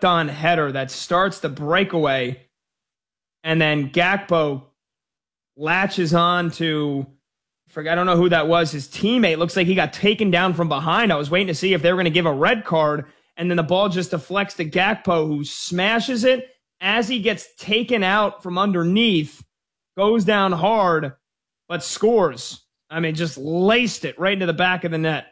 dunked-on header that starts the breakaway, and then Gakpo latches on to, I don't know who that was, his teammate. Looks like he got taken down from behind. I was waiting to see if they were going to give a red card, and then the ball just deflects to Gakpo, who smashes it as he gets taken out from underneath, goes down hard, but scores. I mean, just laced it right into the back of the net.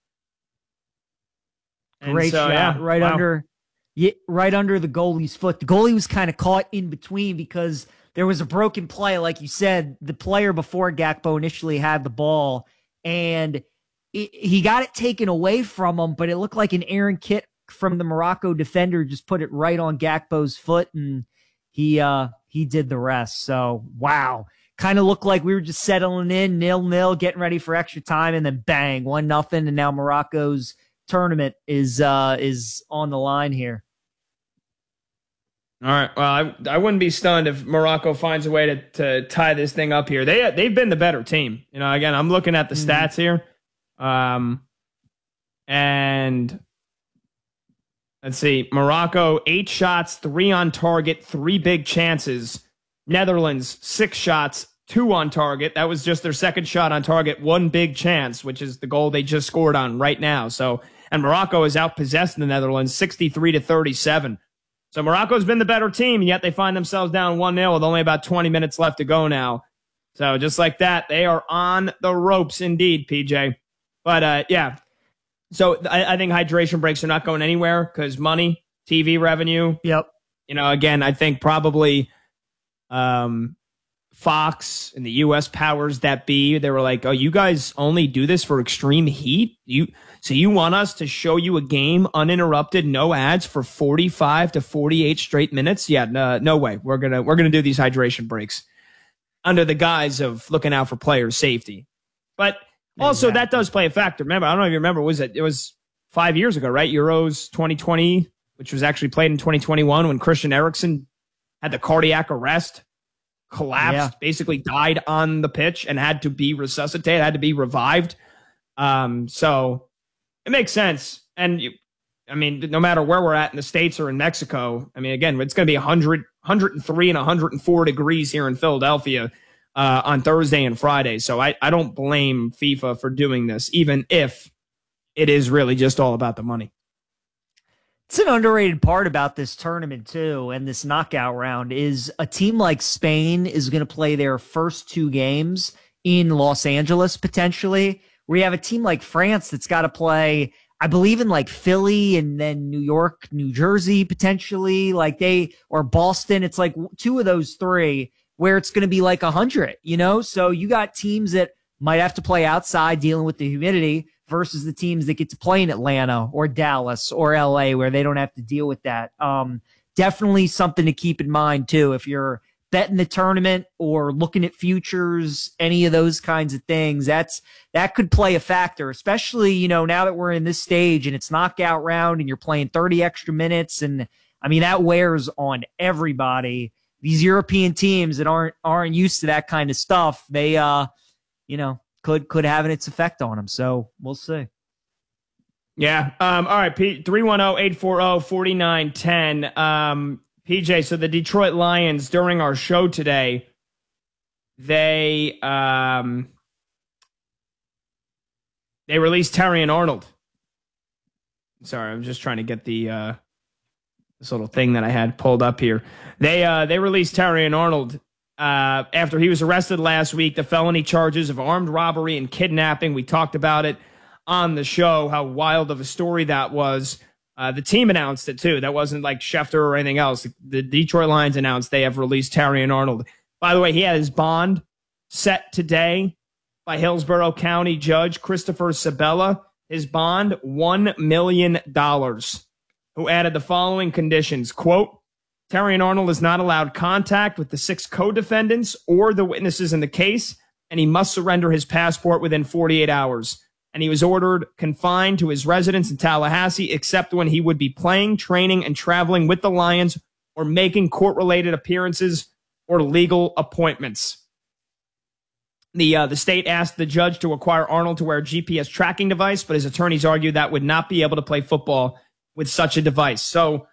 Great shot, yeah, right under the goalie's foot. The goalie was kind of caught in between because there was a broken play, like you said. The player before Gakpo initially had the ball, and he got it taken away from him, but it looked like an errant kick from the Morocco defender just put it right on Gakpo's foot, and he did the rest. So, wow. Kind of looked like we were just settling in 0-0, getting ready for extra time, and then bang, 1-0, and now Morocco's tournament is on the line here. All right. Well, I wouldn't be stunned if Morocco finds a way to tie this thing up here. They've been the better team. You know, again, I'm looking at the stats here. And let's see. Morocco, 8 shots, 3 on target, 3 big chances. Netherlands, 6 shots, 2 on target. That was just their second shot on target, 1 big chance, which is the goal they just scored on right now. So, and Morocco is outpossessed the Netherlands 63-37. So Morocco's been the better team, yet they find themselves down 1-0 with only about 20 minutes left to go now. So just like that, they are on the ropes indeed, PJ. But yeah, so I think hydration breaks are not going anywhere because money, TV revenue. Yep. You know, again, I think probably Fox and the U.S. powers that be, they were like, oh, you guys only do this for extreme heat? So you want us to show you a game uninterrupted, no ads for 45 to 48 straight minutes? Yeah, no way. We're gonna do these hydration breaks under the guise of looking out for players' safety. But also that does play a factor. Remember, I don't know if you remember, it was 5 years ago, right? Euros 2020, which was actually played in 2021 when Christian Eriksen had the cardiac arrest, collapsed, basically died on the pitch and had to be resuscitated, had to be revived. So it makes sense. And I mean, no matter where we're at in the States or in Mexico, I mean, again, it's going to be 100, 103 and 104 degrees here in Philadelphia on Thursday and Friday. So I don't blame FIFA for doing this, even if it is really just all about the money. It's an underrated part about this tournament, too, and this knockout round is a team like Spain is going to play their first 2 games in Los Angeles, potentially. We have a team like France that's got to play, I believe, in like Philly and then New York, New Jersey, potentially, or Boston. It's like 2 of those 3 where it's going to be like 100, you know? So you got teams that might have to play outside dealing with the humidity versus the teams that get to play in Atlanta or Dallas or LA where they don't have to deal with that. Definitely something to keep in mind too. If you're betting the tournament or looking at futures, any of those kinds of things, that could play a factor, especially, you know, now that we're in this stage and it's knockout round and you're playing 30 extra minutes. And I mean, that wears on everybody. These European teams that aren't used to that kind of stuff, they, you know, could have its effect on them. So we'll see. Yeah. All right. 310-840-4910. PJ, so the Detroit Lions during our show today, they released Terrion Arnold. Sorry, I'm just trying to get the this little thing that I had pulled up here. They released Terrion Arnold after he was arrested last week. The felony charges of armed robbery and kidnapping. We talked about it on the show, how wild of a story that was. The team announced it too. That wasn't like Schefter or anything else. The Detroit Lions announced they have released Terrion Arnold. By the way, he had his bond set today by Hillsborough County Judge Christopher Sabella. His bond, $1 million, who added the following conditions. Quote, Terrion Arnold is not allowed contact with the 6 co-defendants or the witnesses in the case, and he must surrender his passport within 48 hours. And he was ordered confined to his residence in Tallahassee, except when he would be playing, training, and traveling with the Lions or making court-related appearances or legal appointments. The state asked the judge to require Arnold to wear a GPS tracking device, but his attorneys argued that would not be able to play football with such a device. So